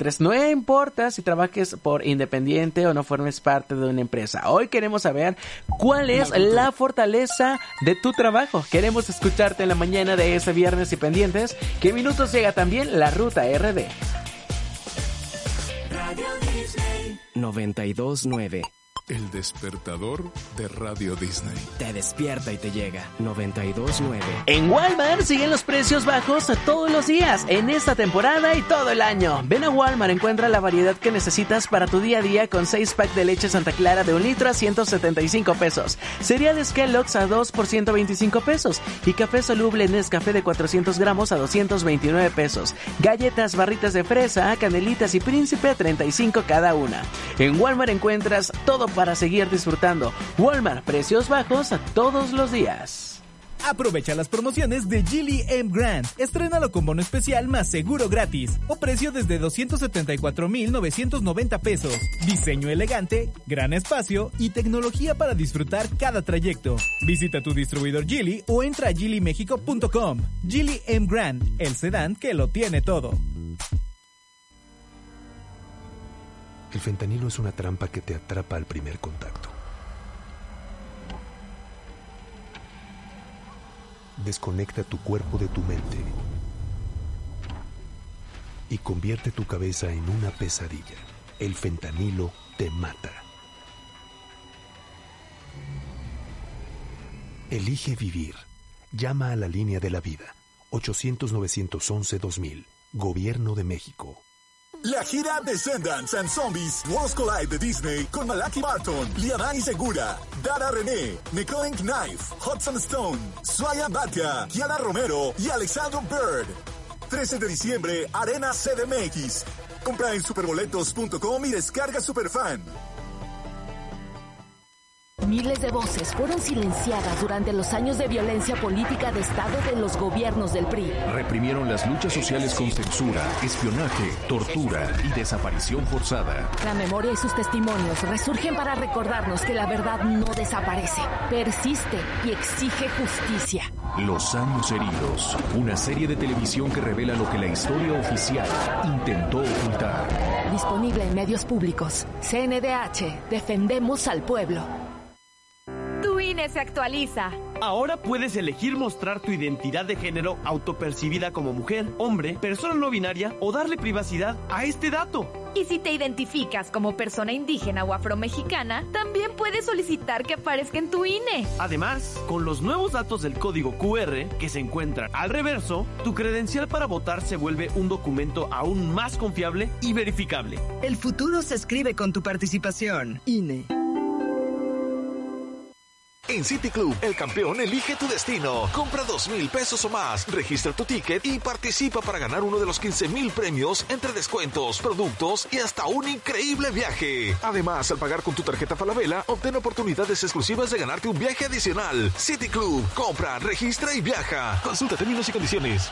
encuentres. No importa si trabajes por independiente o no formes parte de una empresa. Hoy queremos saber cuál es la fortaleza de tu trabajo. Queremos escucharte en la mañana de ese viernes y pendientes. ¿Qué minutos llega también la Ruta RD? Radio Disney 92.9. El despertador de Radio Disney. Te despierta y te llega. 92.9. En Walmart siguen los precios bajos todos los días, en esta temporada y todo el año. Ven a Walmart, encuentra la variedad que necesitas para tu día a día con 6 pack de leche Santa Clara de 1 litro a 175 pesos. Cereales Kellogg's a 2 por 125 pesos. Y café soluble Nescafé de 400 gramos a 229 pesos. Galletas, barritas de fresa, canelitas y príncipe a 35 cada una. En Walmart encuentras todo para seguir disfrutando. Walmart, precios bajos a todos los días. Aprovecha las promociones de Geely M Grand. Estrénalo con bono especial más seguro gratis. O precio desde 274,990 pesos. Diseño elegante, gran espacio y tecnología para disfrutar cada trayecto. Visita tu distribuidor Geely o entra a geelymexico.com. Geely M Grand, el sedán que lo tiene todo. El fentanilo es una trampa que te atrapa al primer contacto. Desconecta tu cuerpo de tu mente y convierte tu cabeza en una pesadilla. El fentanilo te mata. Elige vivir. Llama a la línea de la vida. 800-911-2000. Gobierno de México. La gira Descendants and Zombies Worlds Collide de Disney con Malaki Barton, Liana Segura, Dara René, Nicole Knife, Hudson Stone, Swaya Batia, Kiana Romero y Alexander Bird. 13 de diciembre, Arena CDMX. Compra en superboletos.com y descarga Superfan. Miles de voces fueron silenciadas durante los años de violencia política de Estado de los gobiernos del PRI. Reprimieron las luchas sociales con censura, espionaje, tortura y desaparición forzada. La memoria y sus testimonios resurgen para recordarnos que la verdad no desaparece, persiste y exige justicia. Los años heridos, una serie de televisión que revela lo que la historia oficial intentó ocultar. Disponible en medios públicos. CNDH, defendemos al pueblo. Tu INE se actualiza. Ahora puedes elegir mostrar tu identidad de género autopercibida como mujer, hombre, persona no binaria o darle privacidad a este dato. Y si te identificas como persona indígena o afromexicana, también puedes solicitar que aparezca en tu INE. Además, con los nuevos datos del código QR que se encuentran al reverso, tu credencial para votar se vuelve un documento aún más confiable y verificable. El futuro se escribe con tu participación. INE. En City Club, el campeón elige tu destino. Compra 2,000 pesos o más, registra tu ticket y participa para ganar uno de los 15,000 premios entre descuentos, productos y hasta un increíble viaje. Además, al pagar con tu tarjeta Falabella, obtén oportunidades exclusivas de ganarte un viaje adicional. City Club, compra, registra y viaja. Consulta términos y condiciones.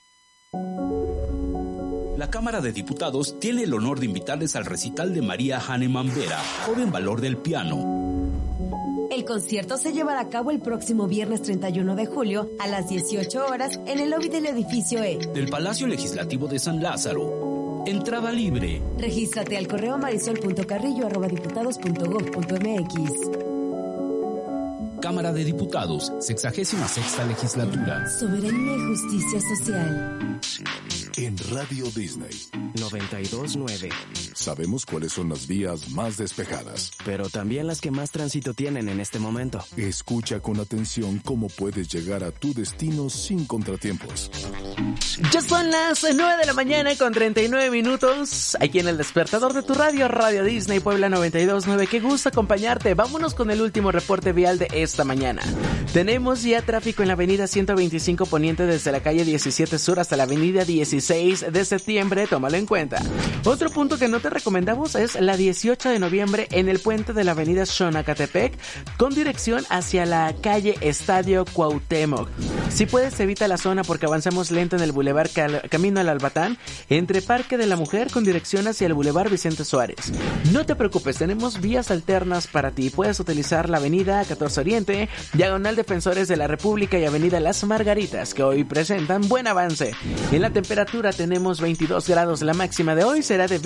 La Cámara de Diputados tiene el honor de invitarles al recital de María Hahnemann Vera, Joven Valor del Piano. El concierto se llevará a cabo el próximo viernes 31 de julio a las 18 horas en el lobby del edificio E. Del Palacio Legislativo de San Lázaro. Entrada libre. Regístrate al correo marisol.carrillo@diputados.gov.mx. Cámara de Diputados, 66ª Legislatura. Soberanía y justicia social. En Radio Disney 92.9. Sabemos cuáles son las vías más despejadas, pero también las que más tránsito tienen en este momento. Escucha con atención cómo puedes llegar a tu destino sin contratiempos. Ya son las 9 de la mañana con 39 minutos. Aquí en el despertador de tu radio, Radio Disney Puebla 92.9. Qué gusto acompañarte. Vámonos con el último reporte vial de esta mañana. Tenemos ya tráfico en la avenida 125 Poniente desde la calle 17 Sur hasta la avenida 16 de septiembre. Tómalo en cuenta. Otro punto que no te recomendamos es la 18 de noviembre en el puente de la avenida Xonacatepec con dirección hacia la calle Estadio Cuauhtémoc. Si puedes, evita la zona porque avanzamos lento en el bulevar Camino al Albatán entre Parque de la Mujer con dirección hacia el bulevar Vicente Suárez. No te preocupes, tenemos vías alternas para ti. Puedes utilizar la avenida 14 Oriente, Diagonal Defensores de la República y avenida Las Margaritas, que hoy presentan buen avance. En la temperatura tenemos 22 grados, la máxima de hoy será de